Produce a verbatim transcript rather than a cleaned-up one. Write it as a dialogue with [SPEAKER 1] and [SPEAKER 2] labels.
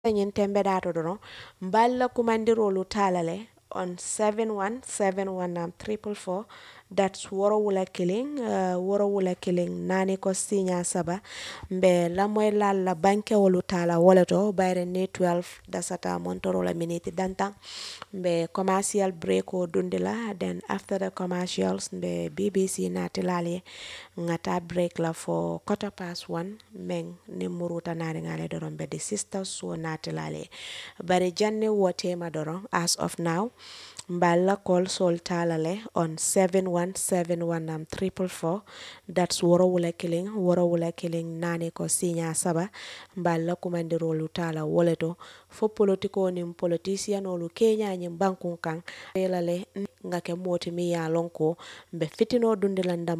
[SPEAKER 1] nyin tembe dato dono mballa kumandirolu talale on seven one seven one um, triple four. That's woro wula killing uh, woro wula killing nani ko sinya saba mbe lamoy la banke wolu tala wolato bayre ne twelve dasata montoro la minute danta mbe commercial break o dundila. Then after the commercials mbe B B C natilale ngata break la for quarter past one meng ni muruta nari ngale doron be the sisters so natilale bari janne wote madoron as of now mballa call sol talale on seven one seven one um, triple four. That's woro wula killing woro wula killing nane ko sinya saba mballa kumandirolu tala woleto fo politiko ni politician olu Kenya nyi bankun kan belale ngake moti mi ya lonko mbe fitino dundila ndam